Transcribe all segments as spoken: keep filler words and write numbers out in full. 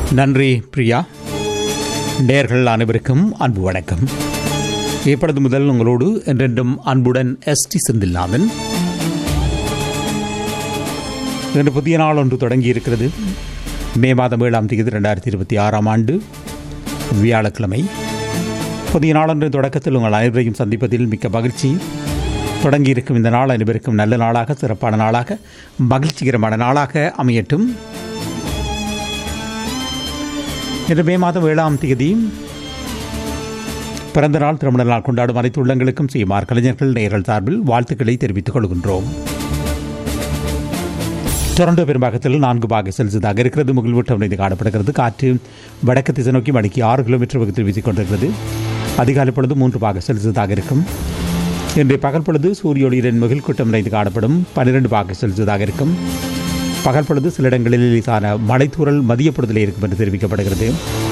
நன்றி பிரியா. நேயர்கள் அனைவருக்கும் அன்பு வணக்கம். இப்பொழுது முதல் உங்களோடு என்றென்றும் அன்புடன் எஸ் டி செந்தில்நாதன். இன்று புதிய நாள் ஒன்று தொடங்கி இருக்கிறது. மே மாதம் ஏழாம் தேதி ரெண்டாயிரத்தி இருபத்தி ஆறாம் ஆண்டு வியாழக்கிழமை. புதிய நாளொன்று தொடக்கத்தில் உங்கள் அனைவரையும் சந்திப்பதில் மிக்க மகிழ்ச்சி. தொடங்கியிருக்கும் இந்த நாள் அனைவருக்கும் நல்ல நாளாக, சிறப்பான நாளாக, மகிழ்ச்சிகரமான நாளாக அமையட்டும். இன்று மே மாதம் ஏழாம் தேதி பிறந்த நாள், திருமண நாள் கொண்டாடும் அனைத்து உள்ளங்களுக்கும் செய்யுமாறு கலைஞர்கள் நேயர்கள் சார்பில் வாழ்த்துக்களை தெரிவித்துக் கொள்கின்றோம். டொரண்டோ பெரும்பாகத்தில் நான்கு பாகை செல்சியஸாக இருக்கிறது. முகில்வட்டம் இணைந்து காணப்படுகிறது. காற்று வடக்கு திசை நோக்கி மணிக்கு ஆறு கிலோமீட்டர் வேகத்தில் வீசிக் கொண்டிருக்கிறது. அதிகாலை பொழுது மூன்று பாகை செல்சியஸாக இருக்கும். இன்றைய பகல் பொழுது சூரிய ஒளியுடன் முகில் கூட்டம் இணைந்து காணப்படும். பன்னிரண்டு பாகை செல்சியஸாக இருக்கும். பகல் பொழுது சில இடங்களில் லேசான மழைத்தூறல் மதிய பொழுதிலே இருக்கும் என்று தெரிவிக்கப்படுகிறது.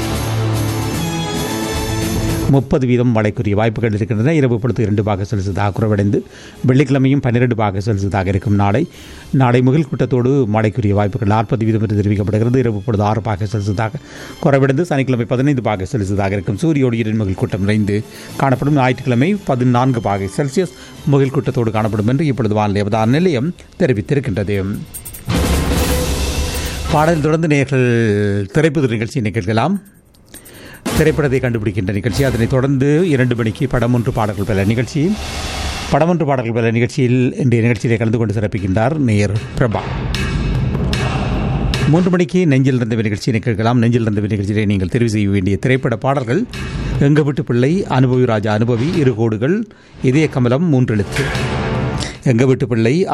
முப்பது வீதம் மழைக்குரிய வாய்ப்புகள் இருக்கின்றன. இரவு பொழுது இரண்டு பாக செல்சியஸாக குறைவடைந்து வெள்ளிக்கிழமையும் பன்னிரண்டு பாக செல்சியஸாக இருக்கும். நாளை நாளை முகில் கூட்டத்தோடு மழைக்குரிய வாய்ப்புகள் நாற்பது வீதம் என்று தெரிவிக்கப்படுகிறது. இரவு பொழுது ஆறு பாக செல்சியஸாக குறைவடைந்து சனிக்கிழமை பதினைந்து பாக செல்சியஸாக இருக்கும். சூரிய ஒளியுடன் முகில் கூட்டம் நிறைந்து காணப்படும். ஞாயிற்றுக்கிழமை பதினான்கு பாகை செல்சியஸ் முகில் கூட்டத்தோடு காணப்படும் என்று இப்பொழுது வானிலை அவதார நிலையம் தெரிவித்திருக்கின்றது. பாடல் தொடர்ந்து நேயர்கள் திரைப்பட நிகழ்ச்சியை நிகழ்க்கலாம். திரைப்படத்தை கண்டுபிடிக்கின்ற நிகழ்ச்சி. அதனைத் தொடர்ந்து இரண்டு மணிக்கு படம் ஒன்று பாடல்கள் பல நிகழ்ச்சி. படம் ஒன்று பாடல்கள் பல நிகழ்ச்சியில் இன்றைய நிகழ்ச்சியிலே கலந்து கொண்டு சிறப்பிக்கின்றார் நேயர் பிரபா. மூன்று மணிக்கு நெஞ்சில் இருந்த நிகழ்ச்சியை நிகழ்க்கலாம். நெஞ்சில் இருந்த நிகழ்ச்சியிலே நீங்கள் தெரிவு செய்ய வேண்டிய திரைப்பட பாடல்கள்: எங்க வீட்டு பிள்ளை, அனுபவி ராஜா அனுபவி, இரு கோடுகள், இதய கமலம், மூன்றெழுத்து. எங்க வீட்டு பிள்ளை,